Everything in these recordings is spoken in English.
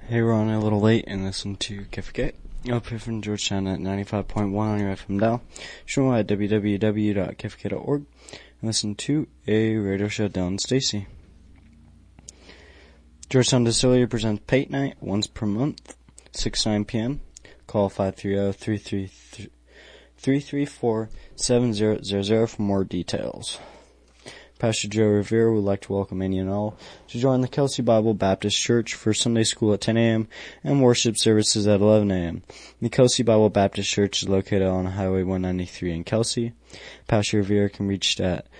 Hey, we're on a little late and listen to KFK up here from Georgetown at 95.1 on your FM dial. Show at www.kfk.org and listen to a radio show Dylan Stacy. Georgetown Distillery presents Pate Night once per month, 6 to 9 p.m. Call 530-334-7000 for more details. Pastor Joe Rivera would like to welcome any and all to join the Kelsey Bible Baptist Church for Sunday school at 10 a.m. and worship services at 11 a.m. The Kelsey Bible Baptist Church is located on Highway 193 in Kelsey. Pastor Rivera can be reached at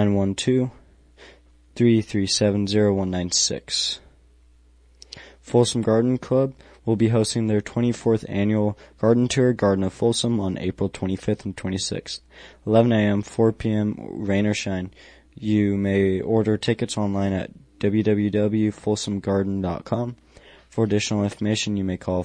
912-337-0196. Folsom Garden Club will be hosting their 24th annual garden tour, Garden of Folsom, on April 25th and 26th, 11 a.m., 4 p.m., rain or shine. You may order tickets online at www.folsomgarden.com. For additional information, you may call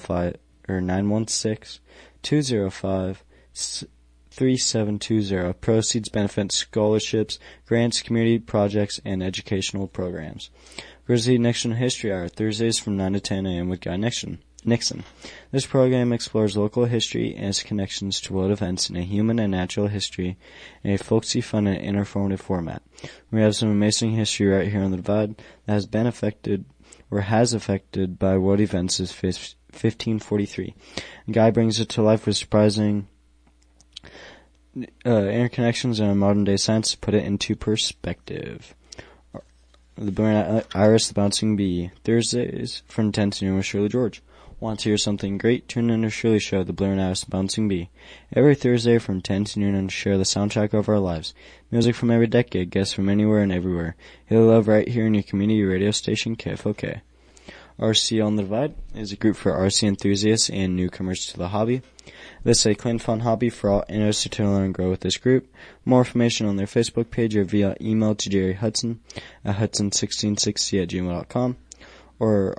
916-205-3720. Proceeds benefit scholarships, grants, community projects, and educational programs. Grizzly Nixon History Hour, Thursdays from 9 to 10 a.m. with Guy Nixon. This program explores local history and its connections to world events in a human and natural history in a folksy, fun, and informative format. We have some amazing history right here on the Divide that has been affected or has affected by world events since 1543. Guy brings it to life with surprising interconnections and modern-day science to put it into perspective. The Blue Iris, the Bouncing Bee, Thursdays from 10 to noon with Shirley George. Want to hear something great? Tune in to Shirley Show, The Blue Iris, the Bouncing Bee, every Thursday from 10 to noon and share the soundtrack of our lives. Music from every decade, guests from anywhere and everywhere. You'll love right here in your community radio station, KFOK. RC on the Divide is a group for RC enthusiasts and newcomers to the hobby. This is a clean, fun hobby for all interested to learn and grow with this group. More information on their Facebook page or via email to Jerry Hudson at hudson1660@gmail.com or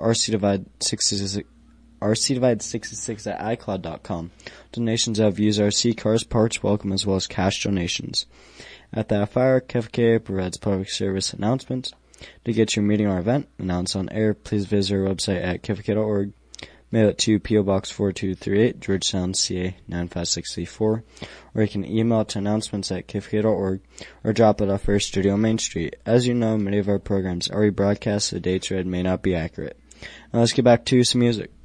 rcdivide66 at icloud.com. Donations of views RC cars, parts welcome, as well as cash donations. At that fire, KFK provides public service announcements. To get your meeting or event announced on air, please visit our website at kfk.org. Mail it to P.O. Box 4238, Georgetown, CA 95634, or you can email it to announcements at kfk.org or drop it off our studio on Main Street. As you know, many of our programs are rebroadcast, so the dates read may not be accurate. Now let's get back to some music.